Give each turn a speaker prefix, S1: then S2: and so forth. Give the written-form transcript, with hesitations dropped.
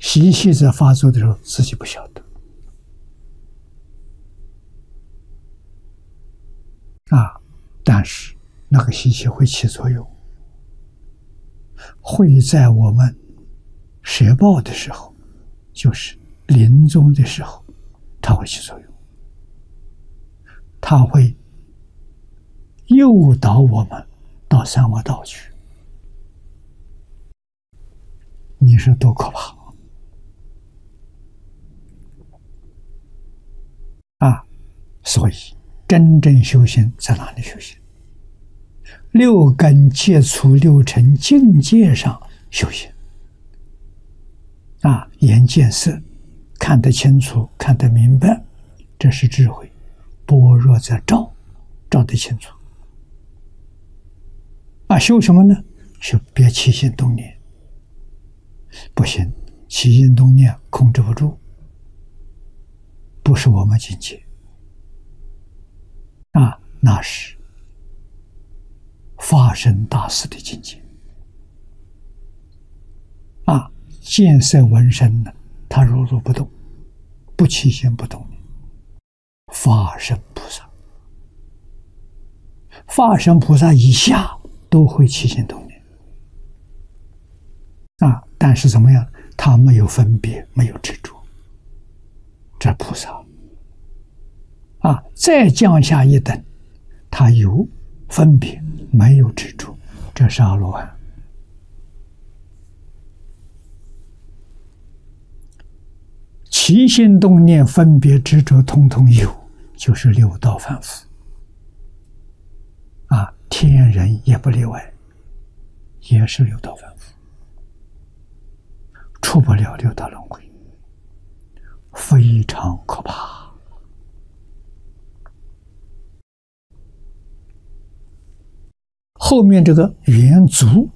S1: 习气在发作的时候，自己不晓得但是那个习气会起作用，会在我们舍报的时候，就是临终的时候，它会起作用，它会诱导我们到三恶道去。你说多可怕所以真正修行在哪里修行？六根接触六尘境界上修行眼见色，看得清楚，看得明白，这是智慧。般若在照得清楚修什么呢？修别起心动念。不行，起心动念控制不住，不是我们境界那是法身大士的境界见色闻声呢，他如如不动，不起心不动念。法身菩萨，法身菩萨以下都会起心动念但是怎么样？他没有分别，没有执着，这菩萨再降下一等，他有分别，没有执着，这是阿罗汉。起心动念、分别执着，统统有，就是六道凡夫天人也不例外，也是六道凡夫，出不了六道轮回，非常可怕。后面这个圆足